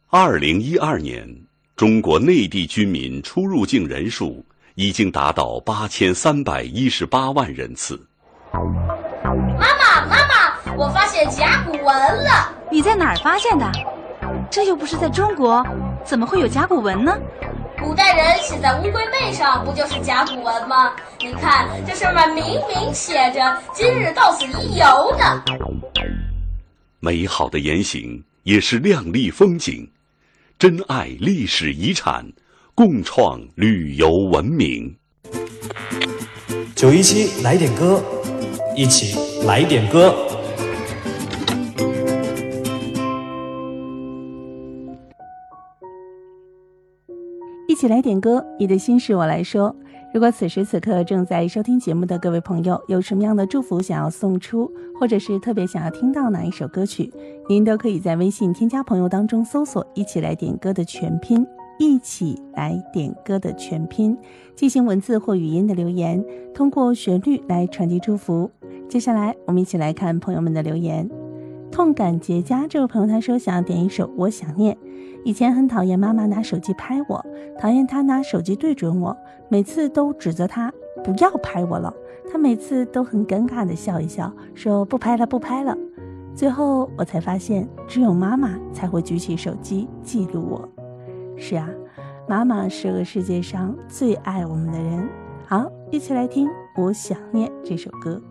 2012年，中国内地居民出入境人数已经达到8318万人次。 妈妈，我发现甲骨文了。 你在哪儿发现的？这又不是在中国，怎么会有甲骨文呢？ 古代人写在乌龟背上，不就是甲骨文吗？你看，这上面明明写着“今日到此一游”呢。 美好的言行也是亮丽风景，珍爱历史遗产，共创旅游文明。 917来点歌，一起来点歌。 一起来点歌，你的心事我来说。如果此时此刻正在收听节目的各位朋友，有什么样的祝福想要送出，或者是特别想要听到哪一首歌曲，您都可以在微信添加朋友当中搜索一起来点歌的全拼，一起来点歌的全拼，进行文字或语音的留言，通过旋律来传递祝福。接下来我们一起来看朋友们的留言。痛感结痂这位朋友他说想要点一首《我想念》，以前很讨厌妈妈拿手机拍我，讨厌她拿手机对准我，每次都指责她不要拍我了，她每次都很尴尬的笑一笑，说不拍了不拍了。最后我才发现，只有妈妈才会举起手机记录我。是啊，妈妈是个世界上最爱我们的人。好，一起来听《我想念》这首歌。